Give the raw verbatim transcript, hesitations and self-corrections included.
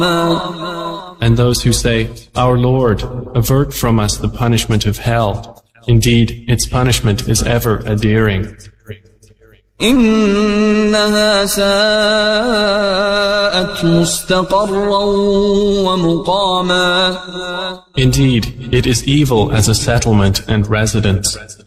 And those who say, Our Lord, avert from us the punishment of hell. Indeed, its punishment is ever adhering. إنها ساءت مستقرا ومقاما. Indeed, it is evil as a settlement and residence.